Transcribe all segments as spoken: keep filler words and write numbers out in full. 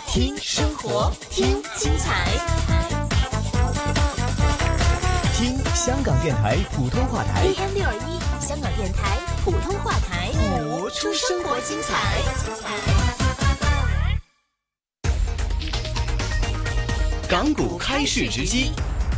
听生活，听精彩，听香港电台普通话台 A M 六二一香港电台普通话台， 播出生活精彩。港股开市直击。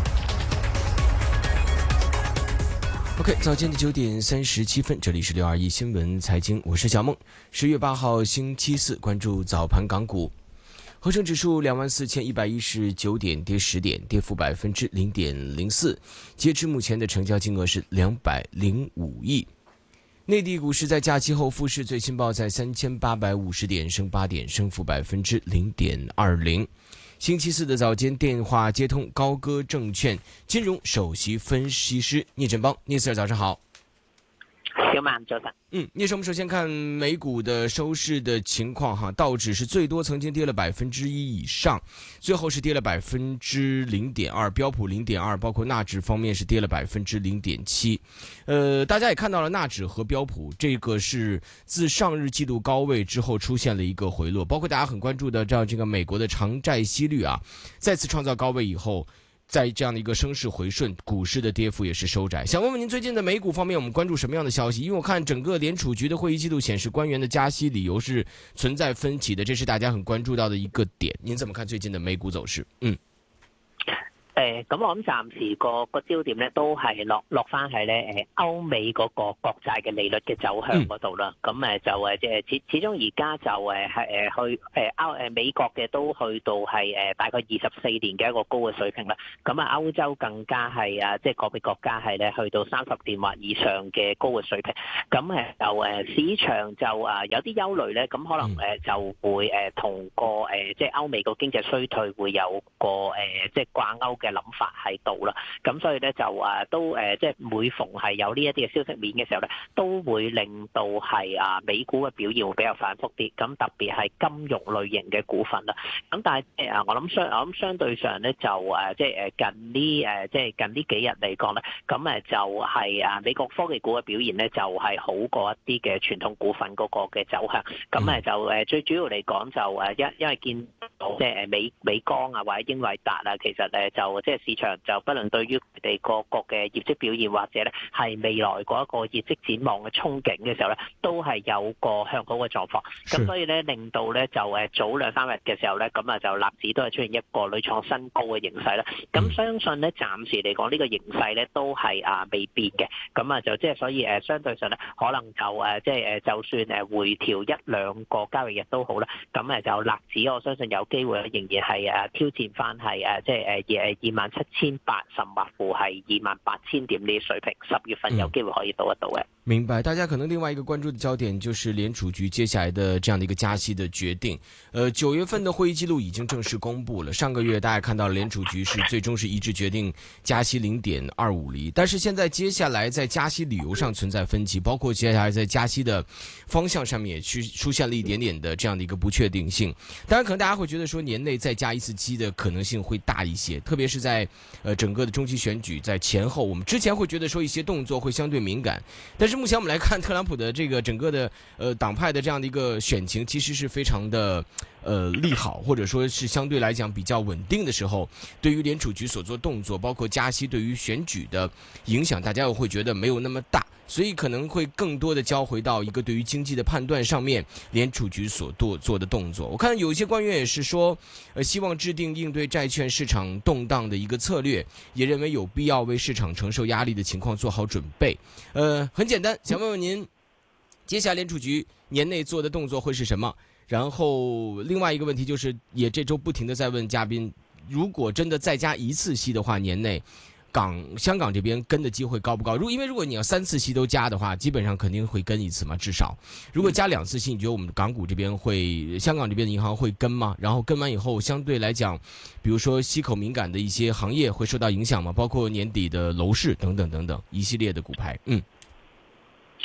OK， 早间的九点三十七分，这里是六二一新闻财经，我是小梦。十月八号星期四，关注早盘港股。恒生指数两万四千一百一十九点，跌十点，跌幅百分之零点零四。截至目前的成交金额是两百零五亿。内地股市在假期后复市，最新报在三千八百五十点，升八点，升幅百分之零点二零。星期四的早间电话接通高歌证券金融首席分析师聂振邦，聂 Sir 早上好。 小曼早晨。 嗯，聂 Sir，我们首先看美股的收市的情况哈，道指是最多曾经跌了百分之一以上，最后是跌了百分之零点二，标普零点二，包括纳指方面是跌了百分之零点七。呃，大家也看到了，纳指和标普这个是自上日季度高位之后出现了一个回落，包括大家很关注的这样这个美国的长债息率啊，再次创造高位以后。在这样的一个升势回顺，股市的跌幅也是收窄。想问问您，最近的美股方面，我们关注什么样的消息？因为我看整个联储局的会议记录显示，官员的加息理由是存在分歧的，这是大家很關注到的一個點。您怎麼看最近的美股走勢？嗯。 誒，咁我諗暫時個個焦點咧都係落落翻喺咧誒歐美嗰個國債嘅利率嘅走向嗰度啦。咁誒就誒即係始始終而家就誒係誒去誒歐誒美國嘅都去到係誒大概二十四年嘅一個高嘅水平啦。咁啊歐洲更加係啊即係個別國家係咧去到三十年或以上嘅高嘅水平。咁誒就誒市場就啊有啲憂慮咧，咁可能誒就會誒同個誒即係歐美個經濟衰退會有個誒即係掛鈎嘅諗法喺度啦，咁所以咧就啊都誒即係每逢係有呢一啲嘅消息面嘅時候咧，都會令到係啊美股嘅表現會比較反覆啲，咁特別係金融類型嘅股份啦。咁但係誒我諗相我諗相對上咧就誒即係誒近呢誒即係近呢幾日嚟講咧，咁誒就係啊美國科技股嘅表現咧就係好過一啲嘅傳統股份嗰個嘅走向。咁誒就誒最主要嚟講就誒因因為見到即係誒美美光啊或者英偉達啊，其實誒就即係市場就不論對於佢哋個個嘅業績表現或者咧係未來嗰一個業績展望嘅憧憬嘅時候咧，都係有個向好嘅狀況。咁所以咧令到咧就誒早兩三日嘅時候咧，咁啊就納指都係出現一個屢創新高嘅形勢啦。咁相信咧暫時嚟講呢個形勢咧都係啊未變嘅。咁啊就即係所以誒相對上咧可能就誒即係誒就算誒回調一兩個交易日都好啦。咁誒就納指我相信有機會仍然係誒挑戰翻係誒即係誒二二萬七千八，甚或乎係二萬八千點呢啲水平，十月份有機會可以到得到嘅。 明白，大家可能另外一個關注的焦點就是聯儲局接下來的這樣的一個加息的決定。呃，九月份的會議記錄已經正式公布了。上個月大家看到聯儲局是最終是一致決定加息零點二五厘，但是現在接下來在加息理由上存在分歧，包括接下來在加息的方向上面也去出現了一點點的這樣的一個不確定性。當然，可能大家會覺得說年內再加一次息的可能性會大一些，特別是在呃整個的中期選舉在前後，我們之前會覺得說一些動作會相對敏感，但是目前我們來看特朗普的這個整個的呃黨派的這樣的一個選情，其實是非常的呃利好，或者說是相對來講比較穩定的時候，對於聯儲局所做動作，包括加息對於選舉的影響，大家又會覺得沒有那麼大，所以可能會更多的交回到一個對於經濟的判斷上面，聯儲局所做做的動作。我看有一些官員也是說，呃希望制定應對債券市場動盪的一個策略，也認為有必要為市場承受壓力的情況做好準備。呃，很簡單，想問問您，接下來聯儲局年內做的動作會是什麼？然後另外一個問題就是，也這週不停地在問嘉賓，如果真的再加一次息的話，年內港香港這邊跟的機會高不高？如因為如果你要三次息都加的話，基本上肯定會跟一次嘛，至少。如果加兩次息，你覺得我們港股這邊會，香港這邊的銀行會跟嗎？然後跟完以後，相對來講，比如說息口敏感的一些行業會受到影響嗎？包括年底的樓市等等等等一系列的股牌，嗯。 誒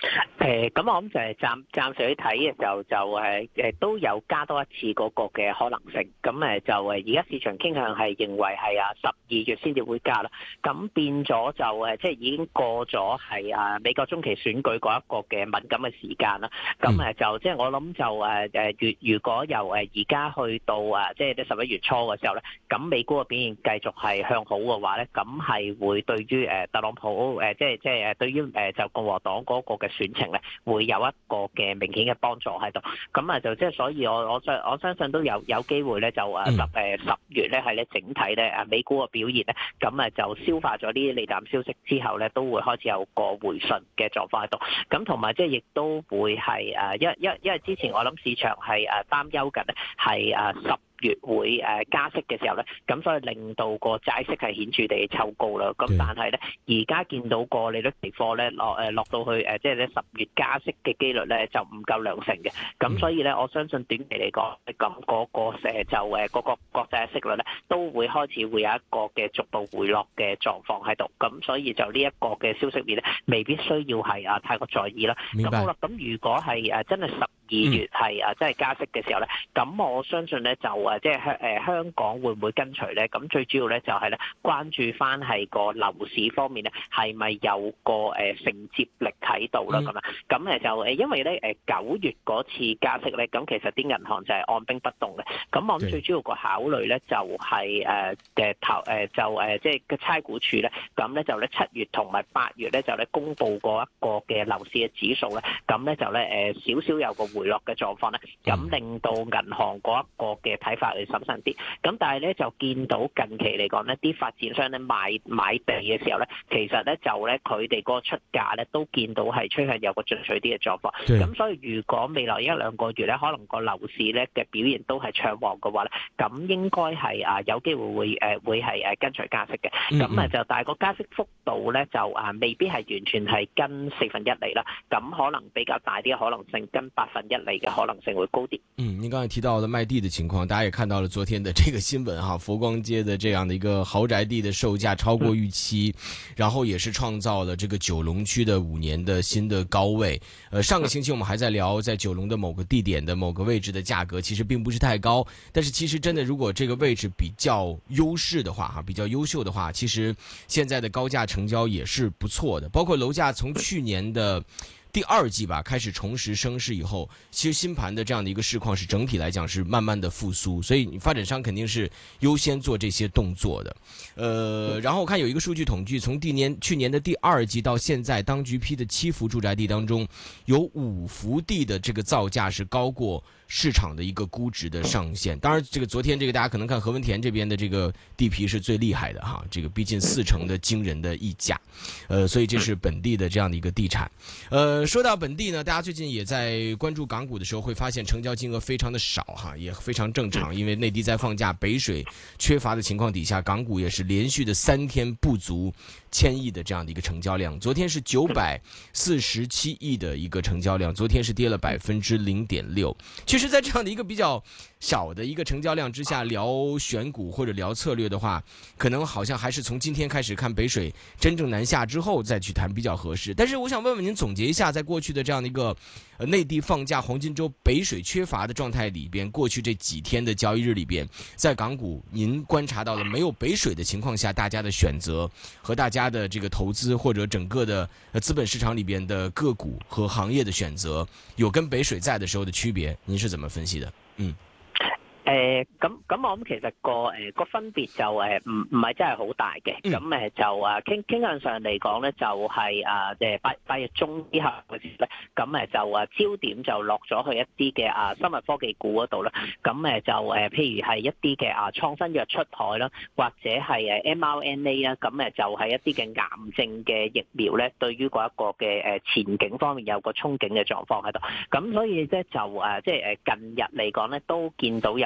誒咁、呃、我諗就係暫暫時去睇嘅時候就誒誒都有加多一次嗰個嘅可能性，咁誒就誒而家市場傾向係認為係啊十二月先至會加啦，咁變咗就誒即係已經過咗係啊美國中期選舉嗰一個嘅敏感嘅時間啦，咁誒就即係我諗就誒誒如如果由誒而家去到啊即係啲十一月初嘅時候咧，咁美股嘅表現繼續係向好嘅話咧，咁係會對於誒特朗普誒即係即係誒對於誒就共和黨嗰個嘅選情咧，會有一個嘅明顯嘅幫助喺度。咁啊就即係所以我我相我相信都有有機會咧，就誒十誒十月咧係咧整體咧誒美股嘅表現咧，咁啊就消化咗呢啲利淡消息之後咧，都會開始有個回順嘅狀況喺度。咁同埋即係亦都會係誒，因因因為之前我諗市場係誒擔憂緊咧，係誒十月會誒加息嘅時候咧，咁所以令到個債息係顯著地抽高啦。咁但係咧，而家見到個利率期貨咧落誒落到去誒，即係咧十月加息嘅機率咧就唔夠兩成嘅。咁所以咧，我相信短期嚟講，咁嗰個誒就誒嗰個國債息率咧都會開始會有一個嘅逐步回落嘅狀況喺度。咁所以就呢一個嘅消息面咧，未必需要係啊太過在意啦。咁好啦，咁如果係誒真係十二月係啊真係加息嘅時候咧，咁我相信咧就誒即係香誒香港會唔會跟隨咧？咁最主要咧就係咧關注翻係個樓市方面咧，係咪有個誒承接力喺度啦？咁啊，咁誒就誒因為咧誒九月嗰次加息咧，咁其實啲銀行就係按兵不動嘅。咁我諗最主要個考慮咧就係誒嘅頭誒就誒即係個差估署咧，咁咧就咧七月同埋八月咧就咧公佈過一個嘅樓市嘅指數咧，咁咧就咧誒少少有個回落嘅狀況咧，咁令到銀行嗰一個嘅睇法嚟審慎啲。咁但係咧就見到近期嚟講咧，啲發展商咧買買地嘅時候咧，其實咧就咧佢哋嗰個出價咧都見到係趨向有個進取啲嘅狀況。咁所以如果未來一兩個月咧，可能個樓市咧嘅表現都係暢旺嘅話咧，咁應該係啊有機會會誒會係誒跟隨加息嘅。咁啊就但係個加息幅度咧就啊未必係完全係跟四分一厘啦，咁可能比較大啲嘅可能性跟八分一厘嘅可能性會高啲。 嗯，您剛才提到的賣地的情況，大家也看到了昨天的這個新聞哈，佛光街的這樣的一個豪宅地的售價超過預期，嗯、然後也是創造了這個九龍區的五年的新的高位。呃，上個星期我們還在聊，在九龍的某個地點的某個位置的價格其實並不是太高，但是其實真的如果這個位置比較優勢的話哈，比較優秀的話，其實現在的高價成交也是不錯的，包括樓價從去年的第二季吧開始重拾升勢以後，其實新盤的這樣的一個市況是整體來講是慢慢的復甦，所以發展商肯定是優先做這些動作的。呃，然後我看有一個數據統計，從第年去年的第二季到現在，當局批的七幅住宅地當中，有五幅地的這個造價是高過市場的一個估值的上限。當然，這個昨天這個大家可能看何文田這邊的這個地皮是最厲害的哈，這個逼近四成的驚人的溢價。呃，所以這是本地的這樣的一個地產。呃。說到本地呢，大家最近也在關注港股的時候，會發現成交金額非常的少哈，也非常正常，因為內地在放假、北水缺乏的情況底下，港股也是連續的三天不足千億的這樣的一個成交量。昨天是九百四十七億的一個成交量，昨天是跌了百分之零點六。其實，在這樣的一個比較小的一個成交量之下，聊選股或者聊策略的話，可能好像還是從今天開始看北水真正南下之後再去談比較合適。但是我想問問您，總結一下，在過去的這樣的一個呃內地放假黃金周北水缺乏的狀態裡邊，過去這幾天的交易日裡邊，在港股您觀察到了沒有北水的情況下，大家的選擇和大家的這個投資或者整個的資本市場裡邊的個股和行業的選擇，有跟北水在的時候的區別，您是怎麼分析的？嗯。 誒咁咁，我諗其實個誒個分別就誒唔唔係真係好大嘅。咁誒就啊傾傾向上嚟講咧，就係啊誒八八月中之後嘅時咧，咁誒就啊焦點就落咗去一啲嘅啊生物科技股嗰度啦。咁誒就誒譬如係一啲嘅啊創新藥出海啦，或者係誒 M R N A 啦，咁誒就係一啲嘅癌症嘅疫苗咧，對於嗰一個嘅誒前景方面有個憧憬嘅狀況喺度。咁所以咧就誒即係誒近日嚟講咧，都見到有一啲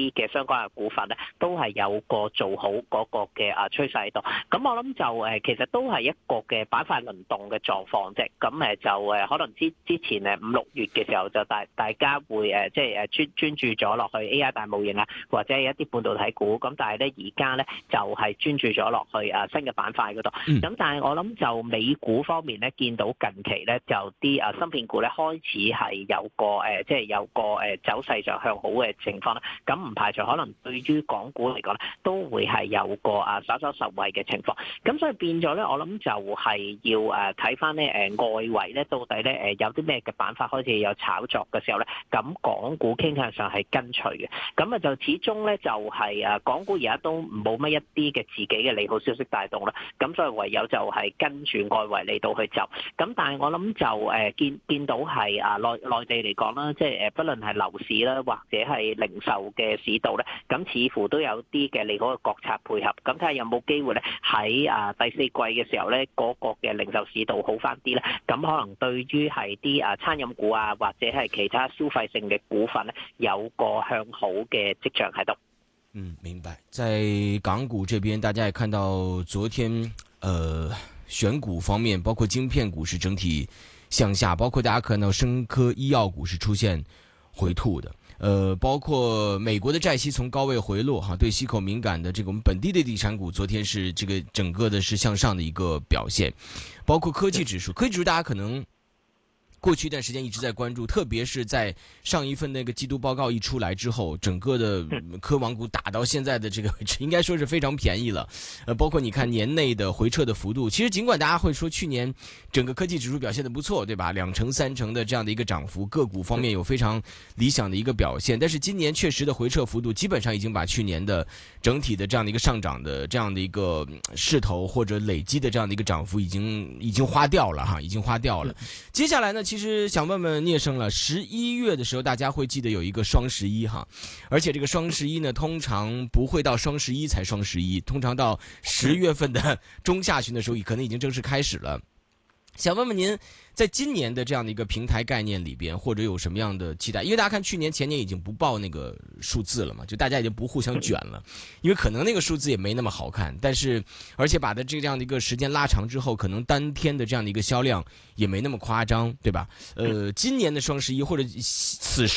啲嘅相關嘅股份咧，都係有個做好嗰個嘅啊趨勢喺度。咁我諗就誒，其實都係一個嘅板塊輪動嘅狀況啫。咁誒就誒，可能之之前誒五六月嘅時候就大大家會誒即係誒專專注咗落去 A I 大模型啊，或者係一啲半導體股。咁但係咧而家咧就係專注咗落去啊新嘅板塊嗰度。咁、嗯、但係我諗就美股方面咧，見到近期咧就啲啊芯片股咧開始係有個誒即係有個誒走勢上向好嘅情況啦。咁唔排除可能對於港股嚟講咧，都會係有個啊稍稍受惠嘅情況。咁所以變咗咧，我諗就係要誒睇翻咧誒外圍咧，到底咧誒有啲咩嘅板塊開始有炒作嘅時候咧，咁港股傾向上係跟隨嘅。咁啊就始終咧就係啊港股而家都冇乜一啲嘅自己嘅利好消息帶動啦。咁所以唯有就係跟住外圍嚟到去走。咁但係我諗就誒見見到係啊內內地嚟講啦，即係誒不論係樓市啦，或者係零售嘅市道咧，咁似乎都有啲嘅利好嘅國策配合。咁睇下有冇機會咧喺啊第四季嘅時候咧，嗰個嘅零售市道好翻啲咧，咁可能對於係啲啊餐飲股啊，或者係其他消費性嘅股份咧，有個向好嘅跡象喺度。 嗯，明白。在港股這邊，大家也看到昨天，呃，選股方面，包括晶片股是整體向下，包括大家看到生科醫藥股是出現回吐的。呃，包括美國的債息從高位回落，哈，對息口敏感的這個我們本地的地產股，昨天是這個整個的是向上的一個表現，包括科技指數，科技指數大家可能過去一段時間一直在關注，特別是在上一份那個季度報告一出來之後，整個的科網股打到現在的這個位置，應該說是非常便宜了。呃，包括你看年內的回撤的幅度，其實儘管大家會說去年整個科技指數表現得不錯，對吧？兩成三成的這樣的一個漲幅，個股方面有非常理想的一個表現，但是今年確實的回撤幅度基本上已經把去年的整體的這樣的一個上漲的這樣的一個勢頭或者累積的這樣的一個漲幅已經已經花掉了哈，已經花掉了。接下來呢？其實想問問聶生了，十一月的時候，大家會記得有一個雙十一哈，而且這個雙十一呢，通常不會到雙十一才雙十一，通常到十月份的中下旬的時候，可能已經正式開始了。想問問您，在今年的這樣的一個平台概念裏邊，或者有什麼樣的期待？因為大家看去年、前年已經不報那個數字了嘛，就大家已經不互相捲了，因為可能那個數字也沒那麼好看，但是而且把的這樣的一個時間拉長之後，可能當天的這樣的一個銷量也沒那麼誇張，對吧？呃，今年的雙十一或者此時